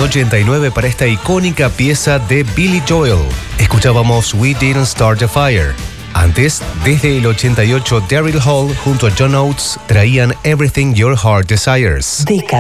año 89 para esta icónica pieza de Billy Joel. Escuchábamos We Didn't Start a Fire. Antes, desde el 88, Daryl Hall junto a John Oates traían Everything Your Heart Desires. Década.